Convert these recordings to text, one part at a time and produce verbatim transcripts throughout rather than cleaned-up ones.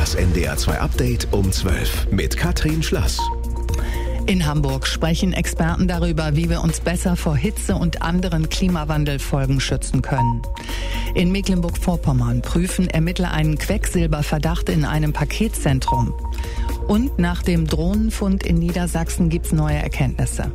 Das N D R zwei Update um zwölf mit Katrin Schlass. In Hamburg sprechen Experten darüber, wie wir uns besser vor Hitze und anderen Klimawandelfolgen schützen können. In Mecklenburg-Vorpommern prüfen Ermittler einen Quecksilberverdacht in einem Paketzentrum. Und nach dem Drohnenfund in Niedersachsen gibt's neue Erkenntnisse.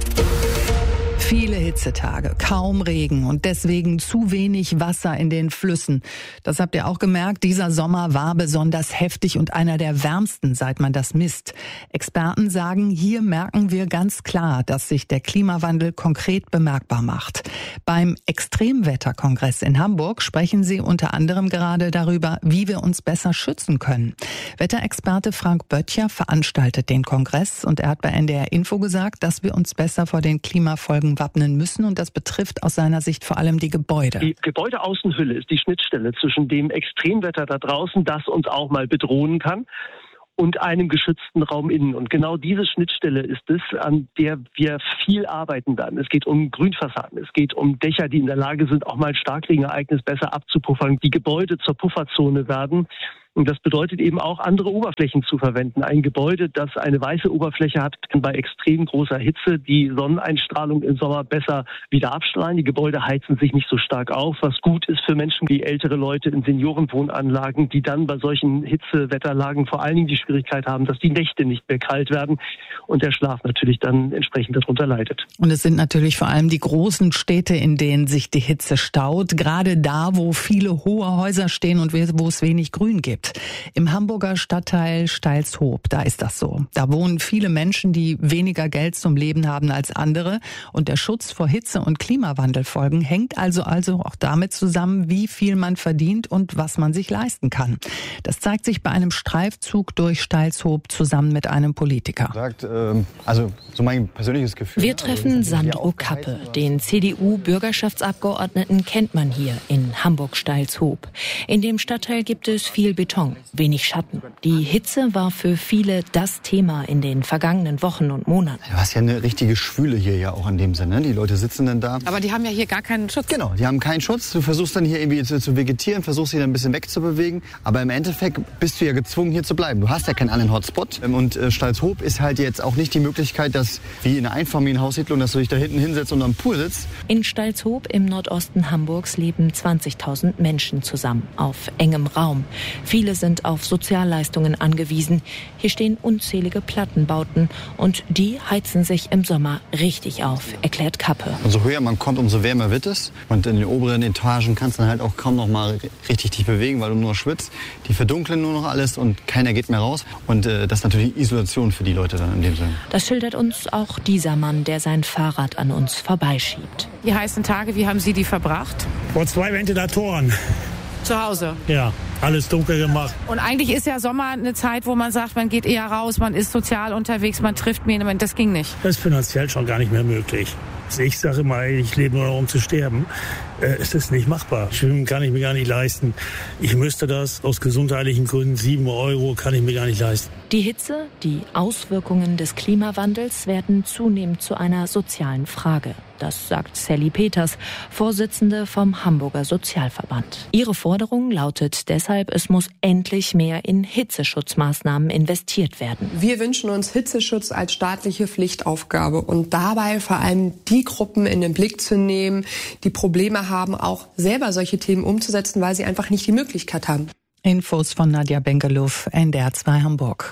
Viele Hitzetage, kaum Regen und deswegen zu wenig Wasser in den Flüssen. Das habt ihr auch gemerkt, dieser Sommer war besonders heftig und einer der wärmsten, seit man das misst. Experten sagen, hier merken wir ganz klar, dass sich der Klimawandel konkret bemerkbar macht. Beim Extremwetterkongress in Hamburg sprechen sie unter anderem gerade darüber, wie wir uns besser schützen können. Wetterexperte Frank Böttcher veranstaltet den Kongress und er hat bei N D R Info gesagt, dass wir uns besser vor den Klimafolgen wappnen müssen und das betrifft aus seiner Sicht vor allem die Gebäude. Die Gebäudeaußenhülle ist die Schnittstelle zwischen dem Extremwetter da draußen, das uns auch mal bedrohen kann, und einem geschützten Raum innen. Und genau diese Schnittstelle ist es, an der wir viel arbeiten werden. Es geht um Grünfassaden, es geht um Dächer, die in der Lage sind, auch mal ein Starkregenereignis besser abzupuffern, die Gebäude zur Pufferzone werden. Und das bedeutet eben auch, andere Oberflächen zu verwenden. Ein Gebäude, das eine weiße Oberfläche hat, kann bei extrem großer Hitze die Sonneneinstrahlung im Sommer besser wieder abstrahlen. Die Gebäude heizen sich nicht so stark auf, was gut ist für Menschen wie ältere Leute in Seniorenwohnanlagen, die dann bei solchen Hitzewetterlagen vor allen Dingen die Schwierigkeit haben, dass die Nächte nicht mehr kalt werden und der Schlaf natürlich dann entsprechend darunter leidet. Und es sind natürlich vor allem die großen Städte, in denen sich die Hitze staut, gerade da, wo viele hohe Häuser stehen und wo es wenig Grün gibt. Im Hamburger Stadtteil Steilshoop, da ist das so. Da wohnen viele Menschen, die weniger Geld zum Leben haben als andere. Und der Schutz vor Hitze- und Klimawandelfolgen hängt also, also auch damit zusammen, wie viel man verdient und was man sich leisten kann. Das zeigt sich bei einem Streifzug durch Steilshoop zusammen mit einem Politiker. Sagt, ähm, also so mein persönliches Gefühl. Wir treffen Sandro Kappe. Den C D U-Bürgerschaftsabgeordneten kennt man hier in Hamburg-Steilshoop. In dem Stadtteil gibt es viel Beton, wenig Schatten. Die Hitze war für viele das Thema in den vergangenen Wochen und Monaten. Du hast ja eine richtige Schwüle hier ja auch in dem Sinne. Die Leute sitzen dann da. Aber die haben ja hier gar keinen Schutz. Genau, die haben keinen Schutz. Du versuchst dann hier irgendwie zu, zu vegetieren, versuchst dich dann ein bisschen wegzubewegen. Aber im Endeffekt bist du ja gezwungen, hier zu bleiben. Du hast ja keinen anderen Hotspot. Und äh, Steilshoop ist halt jetzt auch nicht die Möglichkeit, dass wie in einer Einfamilienhaussiedlung, dass du dich da hinten hinsetzt und am Pool sitzt. In Steilshoop im Nordosten Hamburgs leben zwanzigtausend Menschen zusammen auf engem Raum. Viele sind auf Sozialleistungen angewiesen. Hier stehen unzählige Plattenbauten und die heizen sich im Sommer richtig auf, erklärt Kappe. Umso höher man kommt, umso wärmer wird es. Und in den oberen Etagen kannst du dann halt auch kaum noch mal richtig dich bewegen, weil du nur schwitzt. Die verdunkeln nur noch alles und keiner geht mehr raus. Und äh, das ist natürlich Isolation für die Leute dann in dem Sinne. Das schildert uns auch dieser Mann, der sein Fahrrad an uns vorbeischiebt. Die heißen Tage, wie haben Sie die verbracht? Vor zwei Ventilatoren. Zu Hause? Ja, alles dunkel gemacht. Und eigentlich ist ja Sommer eine Zeit, wo man sagt, man geht eher raus, man ist sozial unterwegs, man trifft jemanden. Das ging nicht. Das ist finanziell schon gar nicht mehr möglich. Ich sage immer, ich lebe nur noch, um zu sterben. Äh, es ist nicht machbar. Schwimmen kann ich mir gar nicht leisten. Ich müsste das aus gesundheitlichen Gründen, sieben Euro kann ich mir gar nicht leisten. Die Hitze, die Auswirkungen des Klimawandels werden zunehmend zu einer sozialen Frage. Das sagt Sally Peters, Vorsitzende vom Hamburger Sozialverband. Ihre Forderung lautet deshalb, es muss endlich mehr in Hitzeschutzmaßnahmen investiert werden. Wir wünschen uns Hitzeschutz als staatliche Pflichtaufgabe und dabei vor allem die Gruppen in den Blick zu nehmen, die Probleme haben, auch selber solche Themen umzusetzen, weil sie einfach nicht die Möglichkeit haben. Infos von Nadja Benkelow, N D R zwei Hamburg.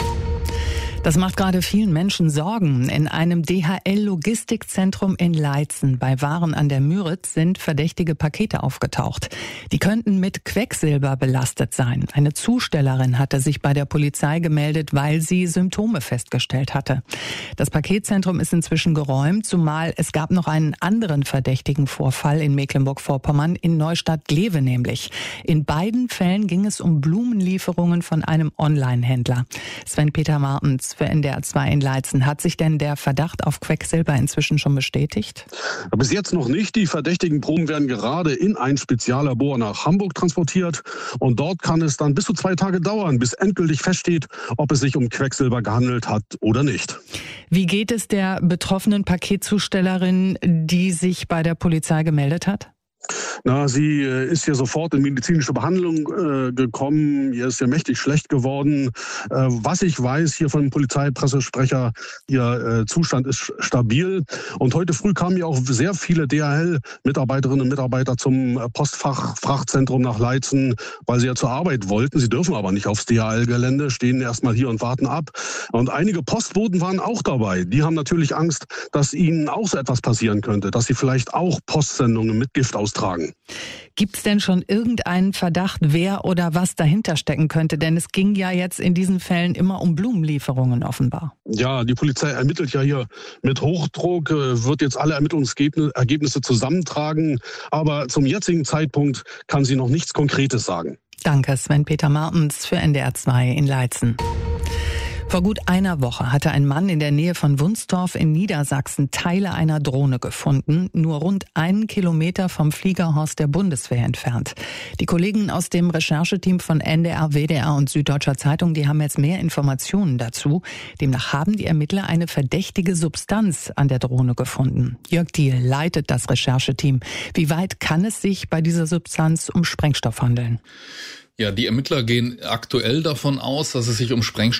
Das macht gerade vielen Menschen Sorgen. In einem D H L-Logistikzentrum in Leitzen bei Waren an der Müritz sind verdächtige Pakete aufgetaucht. Die könnten mit Quecksilber belastet sein. Eine Zustellerin hatte sich bei der Polizei gemeldet, weil sie Symptome festgestellt hatte. Das Paketzentrum ist inzwischen geräumt, zumal es gab noch einen anderen verdächtigen Vorfall in Mecklenburg-Vorpommern, in Neustadt-Glewe nämlich. In beiden Fällen ging es um Blumenlieferungen von einem Online-Händler. Sven-Peter Martens für N D R zwei in Leitzen. Hat sich denn der Verdacht auf Quecksilber inzwischen schon bestätigt? Bis jetzt noch nicht. Die verdächtigen Proben werden gerade in ein Speziallabor nach Hamburg transportiert. Und dort kann es dann bis zu zwei Tage dauern, bis endgültig feststeht, ob es sich um Quecksilber gehandelt hat oder nicht. Wie geht es der betroffenen Paketzustellerin, die sich bei der Polizei gemeldet hat? Na, sie äh, ist hier sofort in medizinische Behandlung äh, gekommen. Ihr ist ja mächtig schlecht geworden. Äh, was ich weiß hier vom Polizeipressesprecher, ihr äh, Zustand ist stabil. Und heute früh kamen ja auch sehr viele D H L-Mitarbeiterinnen und Mitarbeiter zum Postfachfrachtzentrum nach Leitzen, weil sie ja zur Arbeit wollten. Sie dürfen aber nicht aufs D H L-Gelände, stehen erstmal hier und warten ab. Und einige Postboten waren auch dabei. Die haben natürlich Angst, dass ihnen auch so etwas passieren könnte, dass sie vielleicht auch Postsendungen mit Gift austragen. Gibt es denn schon irgendeinen Verdacht, wer oder was dahinter stecken könnte? Denn es ging ja jetzt in diesen Fällen immer um Blumenlieferungen offenbar. Ja, die Polizei ermittelt ja hier mit Hochdruck, wird jetzt alle Ermittlungsergebnisse zusammentragen. Aber zum jetzigen Zeitpunkt kann sie noch nichts Konkretes sagen. Danke, Sven-Peter Martens für N D R zwei in Leitzen. Vor gut einer Woche hatte ein Mann in der Nähe von Wunstorf in Niedersachsen Teile einer Drohne gefunden, nur rund einen Kilometer vom Fliegerhorst der Bundeswehr entfernt. Die Kollegen aus dem Rechercheteam von N D R, W D R und Süddeutscher Zeitung, die haben jetzt mehr Informationen dazu. Demnach haben die Ermittler eine verdächtige Substanz an der Drohne gefunden. Jörg Diehl leitet das Rechercheteam. Wie weit kann es sich bei dieser Substanz um Sprengstoff handeln? Ja, die Ermittler gehen aktuell davon aus, dass es sich um Sprengstoff